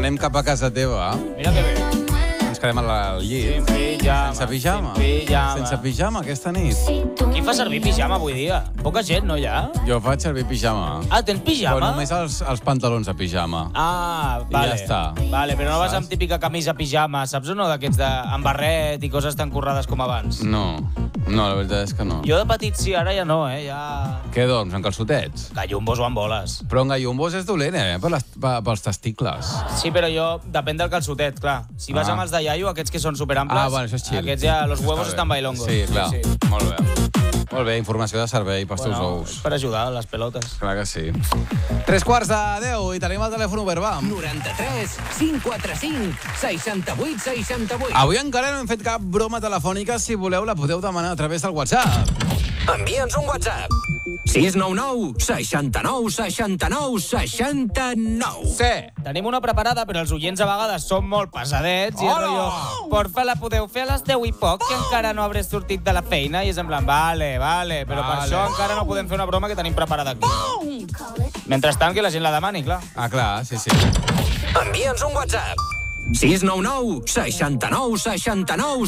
anem cap a casa teva. Mira que bé. Ens quedem al llit. Sense pijama. Sense pijama aquesta nit. Qui fa servir pijama avui dia? Poca gent, no, ja? Jo faig servir pijama. Ah, tens pijama? Però només els pantalons de pijama. Ah, vale. I ja està. Vale, però no vas amb típica camisa pijama, saps o no? D'aquests amb barret i coses tan currades com abans. No, la veritat és que no. Jo de petit sí, ara ja no, ja... Què dorms, en calçotets? Gallumbos o amb boles. Però en gallumbos és dolent, pels testicles. Sí, però jo, depèn del calçotet, clar. Si vas amb els de iaio, aquests que són superamples, bueno, això és chill. aquests ja, los huevos estan bailongos. Sí, clar. Sí. Molt bé. Molt bé, informació de servei pels teus ous. Per ajudar les pelotes. Clar que sí. 3:15 i tenim el telèfon obert, va. 93 545 68 68. Avui encara no hem fet cap broma telefònica. Si voleu, la podeu demanar a través del WhatsApp. Envia'ns un WhatsApp. 699 69 69 69. Sí. Tenim una preparada, però els oients a vegades són molt pesadets. I és rotllo, porfa, la podeu fer a les 10 i poc, que encara no hauré sortit de la feina. I és en plan, vale, però per això encara no podem fer una broma que tenim preparada aquí. Mentrestant, que la gent la demani, clar. Ah, clar, sí. Envia'ns un WhatsApp. 699 69 69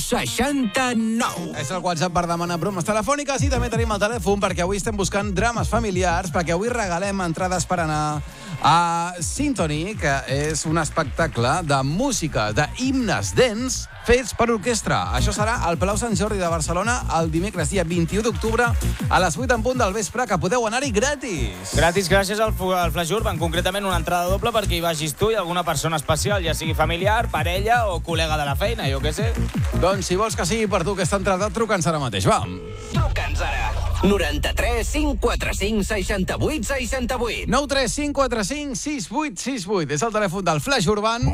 69. És el WhatsApp per demanar bromes telefòniques i també tenim el telèfon perquè avui estem buscant drames familiars, perquè avui regalem entrades per anar a Symphony, que és un espectacle de música, d'himnes dents fets per orquestra. Això serà al Palau Sant Jordi de Barcelona el dimecres, dia 21 d'octubre, a les 8 en punt del vespre, que podeu anar-hi gratis. Gratis gràcies al Flash Urban, concretament una entrada doble perquè hi vagis tu i alguna persona especial, ja sigui familiar, parella o col·lega de la feina, jo què sé. Doncs si vols que sigui per tu aquesta entrada, truca'ns ara mateix, va. Truca'ns ara. 93 545 68 68. 93 545 6868. És el telèfon del Flash Urban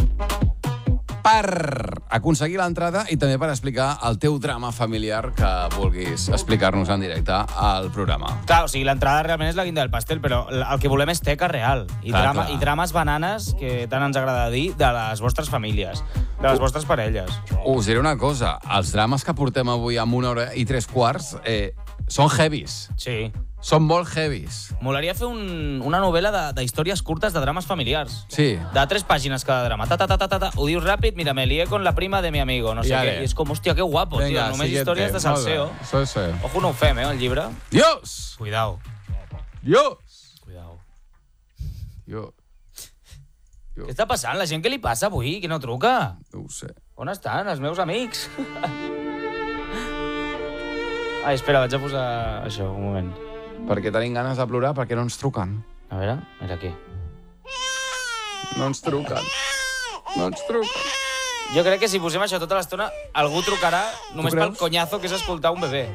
per aconseguir l'entrada i també per explicar el teu drama familiar que vulguis explicar-nos en directe al programa. Clar, o sigui, l'entrada realment és la guinda del pastel, però el que volem és teca real. I drames bananes, que tant ens agrada dir, de les vostres famílies, de les vostres parelles. Us diré una cosa, els drames que portem avui amb 1 hora i 3/4 són heavies. Sí. Són molt heavies. Molaria fer una novel·la de històries curtes de drames familiars. Sí. De 3 pàgines cada drama. Ho dius ràpid, mira, me lié con la prima de mi amigo, no sé què. I és com, hòstia, que guapo, tio. Només històries de salseo. Sí. Ojo, no ho fem, el llibre. Dios! Cuidao. Què està passant? La gent què li passa avui? Que no truca? No ho sé. On estan els meus amics? Ai, espera, vaig a posar això, un moment. Perquè tenim ganes de plorar, perquè no ens truquen. A veure, mira aquí. No ens truquen. Jo crec que si posem això tota l'estona, algú trucarà només pel conyazo que és escoltar un bebè.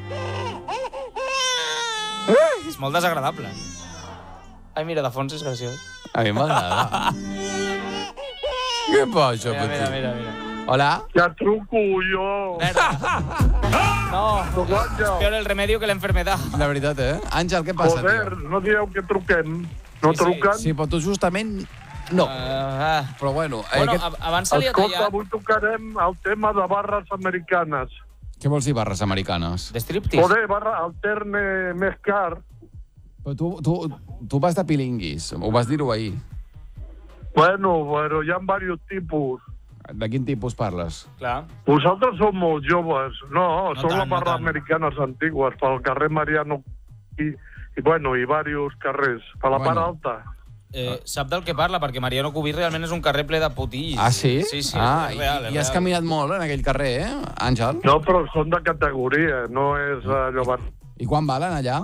És molt desagradable. Ai, mira, de fons és graciós. A mi m'agrada. Què passa, petit? Mira. Hola? Ja truco jo. No, és peor el remedio que l'enfermedad. La veritat, Àngel, què passa, Joder, no dieu que truquem. No truquen? Sí, però tu justament no. Però bueno... Abans se li ha tallat... Escolta, avui tocarem el tema de barres americanes. Què vols dir, barres americanes? De striptease? Joder, barra alterne més car. Però tu vas de pilinguis, ho vas dir-ho ahir. Bueno, hi ha diversos tipus. De quin tipus parles? Clar. Vosaltres sou molt joves. No, són tant, les barres americanes antigues, pel carrer Mariano i diversos carrers. Per la part alta. Sap del que parla, perquè Mariano Cubí realment és un carrer ple de putills. Ah, sí? Sí, és real. I has caminat molt en aquell carrer, Àngel? No, però són de categoria, no és allò... I quan valen allà?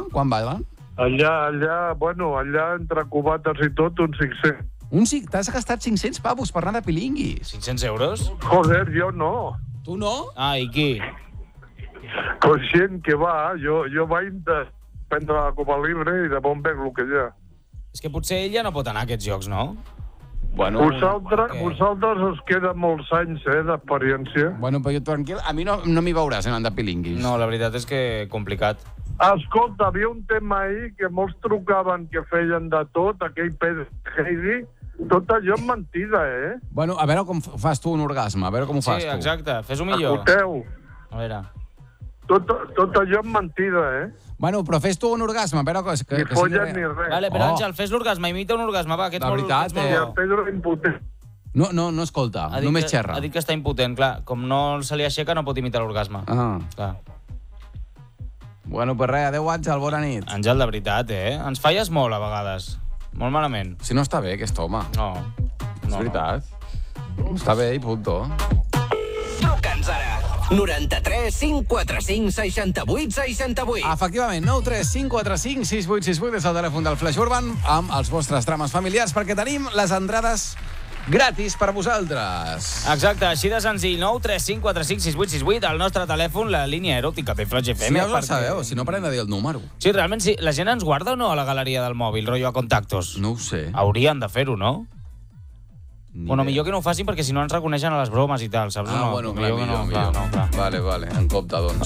Allà entre cubates i tot, uns 500. T'has gastat 500 pavos per anar de pilinguis. 500 euros? Joder, jo no. Tu no? Ah, i qui? Conscient que va, jo vaig de prendre la Copa Libre i de bon bec el que hi ha. És que potser ella no pot anar a aquests jocs, no? Bueno, vosaltres us queden molts anys, d'experiència. Bueno, però jo tranquil, a mi no m'hi veuràs anant de pilinguis. No, la veritat és que complicat. Escolta, havia un tema ahir que molts trucaven que feien de tot, aquell Pedro Heidi. Tot allò és mentida, Bueno, a veure com fas tu un orgasme, a veure com ho fas tu. Sí, exacte, fes-ho millor. Escolteu. A veure. Tot allò és mentida, Bueno, però fes tu un orgasme, a veure que ni follen ni res. Vale, però Àngel, fes l'orgasme, imita un orgasme, va, que ets la veritat, I el Pedro impotent. No escolta, només xerra. Ha dit que està impotent, clar. Com no se li aixeca, no pot imitar l'orgasme. Clar. Bueno, pues res, adeu, Àngel, bona nit. Àngel, de veritat, Ens falles molt, a vegades. Molt malament. Si no està bé, aquest home. No. És veritat. Està bé i punto. Truca'ns ara. 93 545 68 68. Efectivament, 9 3 5 4 5 6 8 6 8 és el telèfon del Flash Urban amb els vostres drames familiars perquè tenim les entrades gratis per a vosaltres. Exacte, així de senzill. 9 3 5 4 5 6 8 6 8, el nostre telèfon, la línia eròtica de Flash FM. Si ja us el sabeu, si no parem de dir el número. Sí, realment, sí. La gent ens guarda o no a la galeria del mòbil, rotllo a contactos? No ho sé. Haurien de fer-ho, no? Bueno, millor que no ho facin perquè si no ens reconeixen a les bromes i tal, saps? Ah, bueno, clar, millor. Vale, en compte, doncs.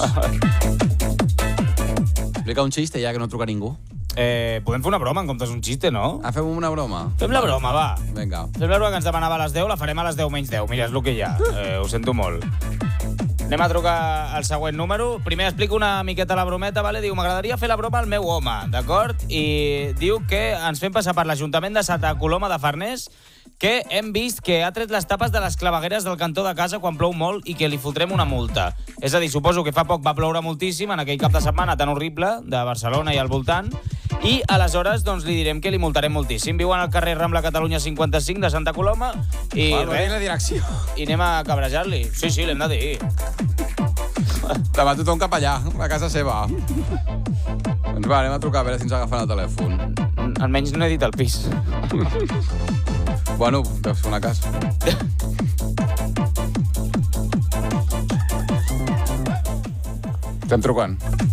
Explica un xiste ja que no truca ningú. Podem fer una broma en comptes d'un xiste, no? Fem una broma. Fem la broma, va. Vinga. Fem la broma que ens demanava a les 10, la farem a les 10 menys 10. Mira, és el que hi ha. Ho sento molt. Anem a trucar al següent número. Primer explico una miqueta la brometa, vale? Diu, m'agradaria fer la broma al meu home, d'acord? I diu que ens fem passar per l'Ajuntament de Santa Coloma de Farners, que hem vist que ha tret les tapes de les clavegueres del cantó de casa quan plou molt i que li fotrem una multa. És a dir, suposo que fa poc va ploure moltíssim en aquell cap de setmana tan horrible de Barcelona i al voltant, i aleshores doncs, li direm que li multarem moltíssim. Viuen al carrer Rambla Catalunya 55 de Santa Coloma i res, la direcció. i anem a cabrejar-li. Sí, l'hem de dir. Demà tothom cap allà, a casa seva. Doncs va, anem a trucar a veure si ens agafen el telèfon. Almenys no he dit el pis. Bueno, deus fer una casa. Estem trucant.